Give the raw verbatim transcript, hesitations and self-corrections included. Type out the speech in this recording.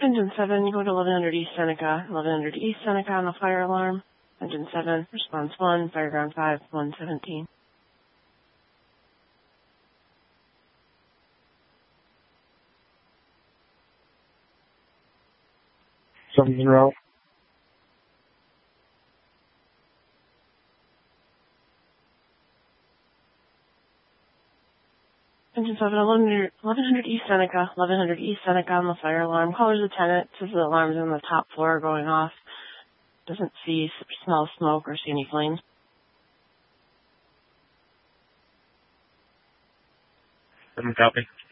Engine seven, you go to eleven hundred East Seneca. eleven hundred East Seneca on the fire alarm. Engine seven, response one, Fireground five, one seventeen. Something wrong. Engine seven, eleven hundred East Seneca. eleven hundred East Seneca on the fire alarm. Caller's lieutenant says the alarm's on the top floor going off. Doesn't see, smell smoke or see any flames. Doesn't copy.